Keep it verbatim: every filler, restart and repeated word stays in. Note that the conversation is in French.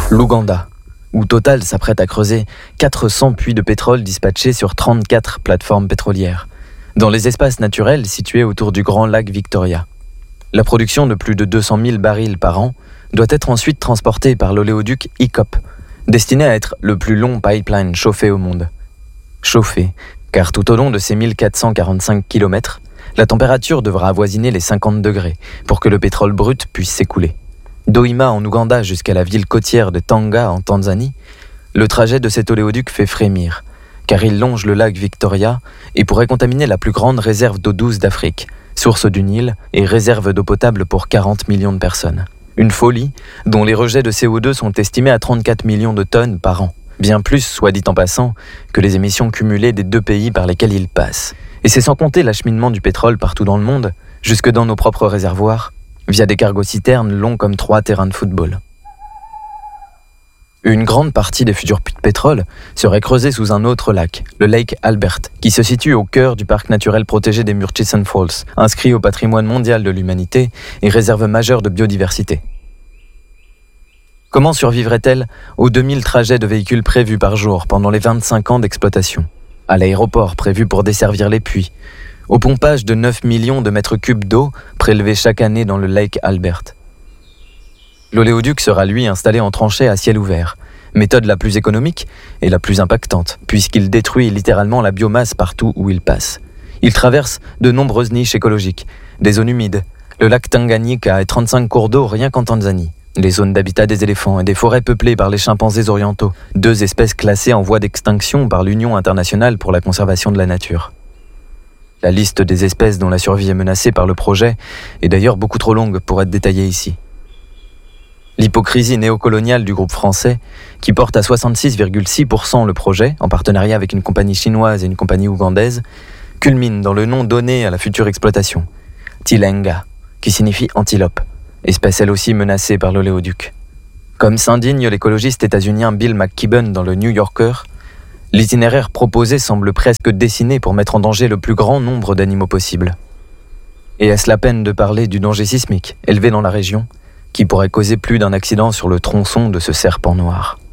L'Ouganda, où Total s'apprête à creuser quatre cents puits de pétrole dispatchés sur trente-quatre plateformes pétrolières, dans les espaces naturels situés autour du grand lac Victoria. La production de plus de deux cent mille barils par an doit être ensuite transportée par l'oléoduc I C O P, destiné à être le plus long pipeline chauffé au monde. Chauffé, car tout au long de ces mille quatre cent quarante-cinq kilomètres, la température devra avoisiner les cinquante degrés pour que le pétrole brut puisse s'écouler. D'Hoima en Ouganda jusqu'à la ville côtière de Tanga en Tanzanie, le trajet de cet oléoduc fait frémir, car il longe le lac Victoria et pourrait contaminer la plus grande réserve d'eau douce d'Afrique, source du Nil et réserve d'eau potable pour quarante millions de personnes. Une folie dont les rejets de C O deux sont estimés à trente-quatre millions de tonnes par an, bien plus, soit dit en passant, que les émissions cumulées des deux pays par lesquels il passe. Et c'est sans compter l'acheminement du pétrole partout dans le monde, jusque dans nos propres réservoirs, via des cargos-citernes longs comme trois terrains de football. Une grande partie des futurs puits de pétrole serait creusée sous un autre lac, le Lake Albert, qui se situe au cœur du parc naturel protégé des Murchison Falls, inscrit au patrimoine mondial de l'humanité et réserve majeure de biodiversité. Comment survivrait-elle aux deux mille trajets de véhicules prévus par jour pendant les vingt-cinq ans d'exploitation, à l'aéroport prévu pour desservir les puits, au pompage de neuf millions de mètres cubes d'eau prélevés chaque année dans le Lake Albert? L'oléoduc sera lui installé en tranchée à ciel ouvert, méthode la plus économique et la plus impactante, puisqu'il détruit littéralement la biomasse partout où il passe. Il traverse de nombreuses niches écologiques, des zones humides, le lac Tanganyika et trente-cinq cours d'eau rien qu'en Tanzanie, les zones d'habitat des éléphants et des forêts peuplées par les chimpanzés orientaux, deux espèces classées en voie d'extinction par l'Union internationale pour la conservation de la nature. La liste des espèces dont la survie est menacée par le projet est d'ailleurs beaucoup trop longue pour être détaillée ici. L'hypocrisie néocoloniale du groupe français, qui porte à soixante-six virgule six pour cent le projet, en partenariat avec une compagnie chinoise et une compagnie ougandaise, culmine dans le nom donné à la future exploitation, Tilenga, qui signifie antilope, espèce elle aussi menacée par l'oléoduc. Comme s'indigne l'écologiste états-unien Bill McKibben dans le New Yorker, l'itinéraire proposé semble presque dessiné pour mettre en danger le plus grand nombre d'animaux possible. Et est-ce la peine de parler du danger sismique élevé dans la région, qui pourrait causer plus d'un accident sur le tronçon de ce serpent noir?